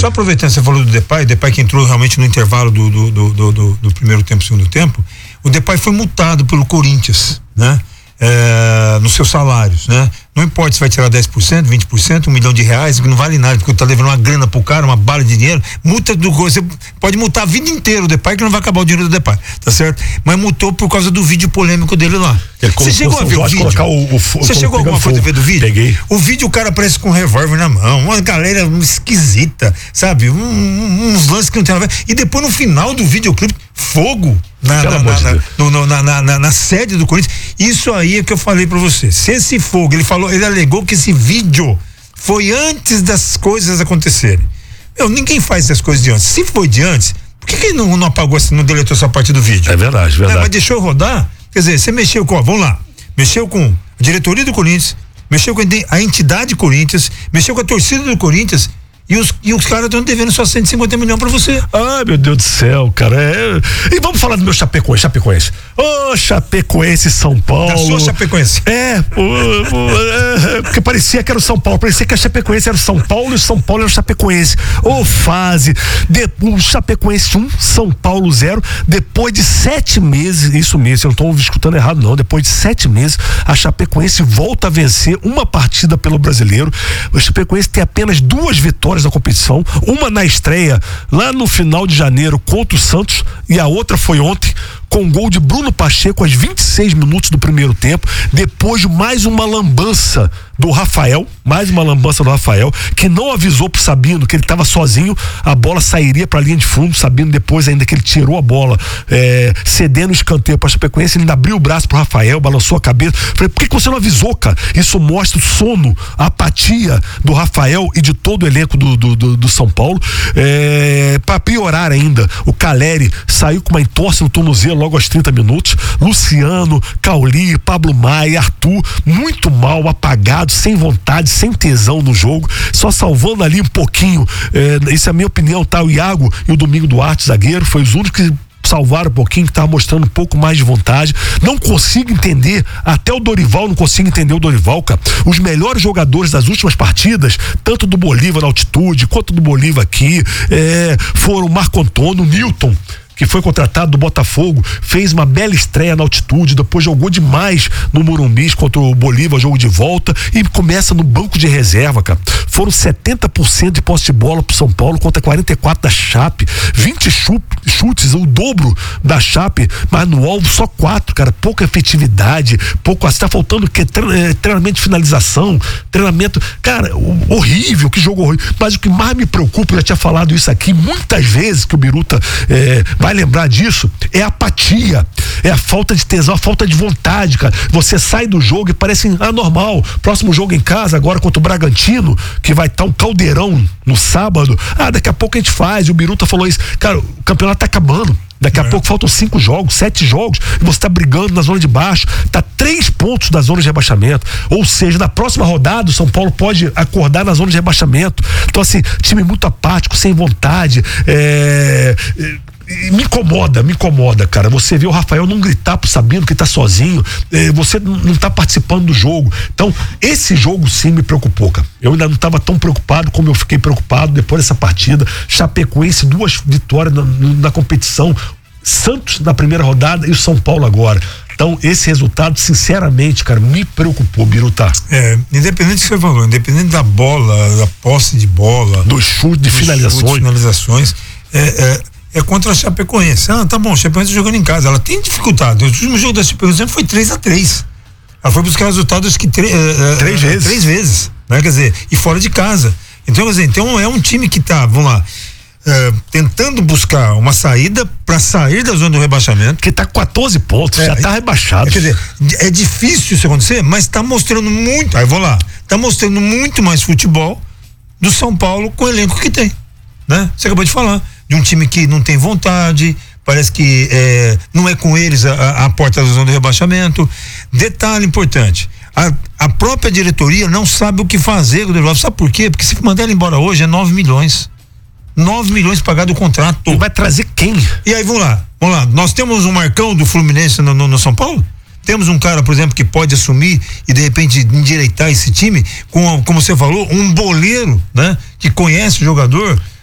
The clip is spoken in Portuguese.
Só aproveitando, você falou do Depay que entrou realmente no intervalo do primeiro tempo, segundo tempo. O Depay foi multado pelo Corinthians, né? Nos seus salários, né? Não importa se vai tirar 10%, 20%, R$1 milhão, que não vale nada, porque tá levando uma grana pro cara, uma bala de dinheiro. Multa você pode multar a vida inteira o Depay, que não vai acabar o dinheiro do Depay, tá certo? Mas multou por causa do vídeo polêmico dele lá. Você chegou a ver o vídeo? Você chegou alguma coisa a ver do vídeo? Peguei. O vídeo, o cara aparece com um revólver na mão, uma galera esquisita, sabe? Uns lances que não tem nada a ver. E depois no final do videoclipe, fogo na sede do Corinthians. Isso aí é que eu falei pra você. Se esse fogo, ele alegou que esse vídeo foi antes das coisas acontecerem. Ninguém faz essas coisas de antes. Se foi de antes, por que ele não apagou, não deletou essa parte do vídeo? É verdade. Mas deixou rodar? Quer dizer, você mexeu com, vamos lá, mexeu com a diretoria do Corinthians, mexeu com a entidade Corinthians, mexeu com a torcida do Corinthians. E os caras estão devendo só 150 milhões pra você. Ai, meu Deus do céu, cara. E vamos falar do meu Chapecoense. Chapecoense, São Paulo. Da sua Chapecoense. Porque parecia que era o São Paulo, parecia que a Chapecoense era o São Paulo e o São Paulo era o Chapecoense. Fase. O Chapecoense 1, São Paulo 0. Depois de 7 meses, isso mesmo, eu não estou escutando errado não, depois de 7 meses, a Chapecoense volta a vencer uma partida pelo Brasileiro. O Chapecoense tem apenas 2 vitórias da competição, uma na estreia lá no final de janeiro contra o Santos e a outra foi ontem com gol de Bruno Pacheco aos 26 minutos do primeiro tempo, depois de mais uma lambança do Rafael, que não avisou pro Sabino que ele estava sozinho, a bola sairia para a linha de fundo. Sabino depois ainda que ele tirou a bola, cedendo o escanteio para a Chapecoense, ele ainda abriu o braço pro Rafael, balançou a cabeça. Falei, por que você não avisou, cara? Isso mostra o sono, a apatia do Rafael e de todo o elenco do São Paulo. Para piorar ainda, o Caleri saiu com uma entorse no tornozelo logo aos 30 minutos. Luciano, Cauli, Pablo Maia, Arthur, muito mal, apagado, sem vontade, sem tesão no jogo, só salvando ali um pouquinho, isso é a minha opinião, tá? O Iago e o Domingo Duarte, zagueiro, foi os únicos que salvaram um pouquinho, que tava mostrando um pouco mais de vontade. Não consigo entender, até o Dorival, não consigo entender o Dorival, cara. Os melhores jogadores das últimas partidas, tanto do Bolívar na altitude, quanto do Bolívar aqui, foram o Marco Antônio, o Newton, que foi contratado do Botafogo, fez uma bela estreia na altitude, depois jogou demais no Morumbi contra o Bolívar, jogo de volta, e começa no banco de reserva, cara. Foram 70% de posse de bola pro São Paulo contra 44% da Chape, 20 chutes, o dobro da Chape, mas no alvo só 4, cara. Pouca efetividade, tá faltando treinamento de finalização, treinamento, cara, horrível, que jogo horrível. Mas o que mais me preocupa, eu já tinha falado isso aqui muitas vezes, que o Biruta vai lembrar disso, é a apatia, é a falta de tesão, a falta de vontade, cara. Você sai do jogo e parece normal. Próximo jogo em casa, agora contra o Bragantino, que vai estar um caldeirão no sábado. Daqui a pouco a gente faz. E o Biruta falou isso. Cara, o campeonato tá acabando. Daqui a pouco faltam 5 jogos, 7 jogos, e você tá brigando na zona de baixo, tá 3 pontos da zona de rebaixamento. Ou seja, na próxima rodada, o São Paulo pode acordar na zona de rebaixamento. Então, assim, time muito apático, sem vontade, me incomoda, cara. Você vê o Rafael não gritar pro Sabino que tá sozinho, você não tá participando do jogo. Então, esse jogo sim me preocupou, cara. Eu ainda não tava tão preocupado como eu fiquei preocupado depois dessa partida. Chapecoense, 2 vitórias na competição, Santos na primeira rodada e o São Paulo agora. Então, esse resultado, sinceramente, cara, me preocupou, Biruta. Independente do que você falou, independente da bola, da posse de bola, do chute, de finalizações, é contra a Chapecoense. Tá bom, a Chapecoense jogando em casa, ela tem dificuldade. O último jogo da Chapecoense foi 3-3. Ela foi buscar resultados que 3 vezes, né? Quer dizer, e fora de casa. Então, quer dizer, é um time que tá, vamos lá, tentando buscar uma saída para sair da zona do rebaixamento. Que tá com 14 pontos, já tá rebaixado. Quer dizer, é difícil isso acontecer, mas tá mostrando muito, tá mostrando muito mais futebol do São Paulo com o elenco que tem, né? Você acabou de falar de um time que não tem vontade, parece que não é com eles a porta da zona do rebaixamento. Detalhe importante, a própria diretoria não sabe o que fazer, sabe por quê? Porque se mandar ele embora hoje é 9 milhões. 9 milhões pagado o contrato. E vai trazer quem? E aí, vamos lá, nós temos um Marcão do Fluminense no São Paulo? Temos um cara, por exemplo, que pode assumir e de repente endireitar esse time, como você falou, um boleiro, né? Que conhece o jogador.